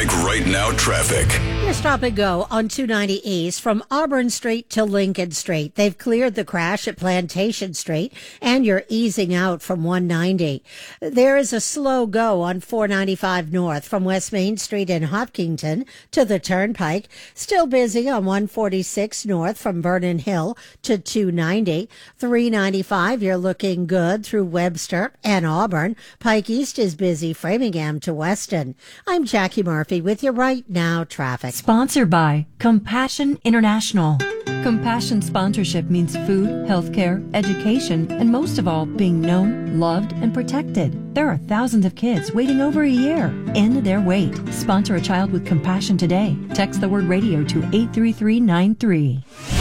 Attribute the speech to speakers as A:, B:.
A: Traffic right now. Traffic.
B: Your stop and go on 290 East from Auburn Street to Lincoln Street. They've cleared the crash at Plantation Street, and you're easing out from 190. There is a slow go on 495 North from West Main Street in Hopkinton to the Turnpike. Still busy on 146 North from Vernon Hill to 290. 395, you're looking good through Webster and Auburn. Pike East is busy Framingham to Weston. I'm Jackie Murphy with your Right Now Traffic.
C: Sponsored by Compassion International. Compassion sponsorship means food, healthcare, education, and most of all, being known, loved, and protected. There are thousands of kids waiting over a year. End their wait. Sponsor a child with compassion today. Text the word radio to 83393.